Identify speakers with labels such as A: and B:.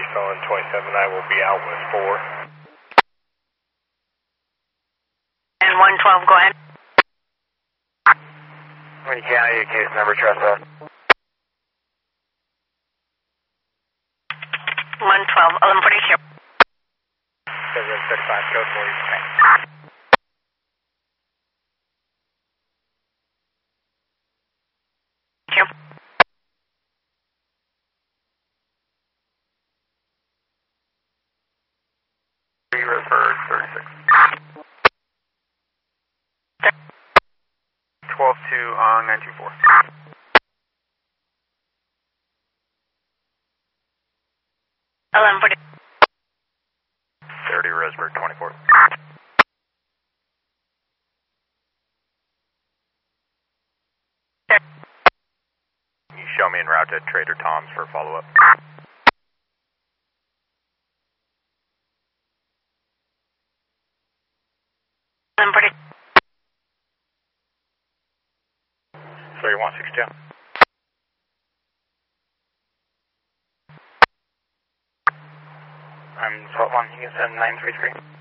A: on 27, I will be out with 4.
B: And 112, go ahead.
C: When you count your case number, trust us.
B: 112, 1140 here.
A: 35, go for you.
B: Here.
C: Referred 36. 12-2 on 924.
B: 1140.
C: 30 Roseburg 24. Can you show me en route to Trader Tom's for follow-up?
B: Forty.
C: 3162. I'm 12-1, you can send 933.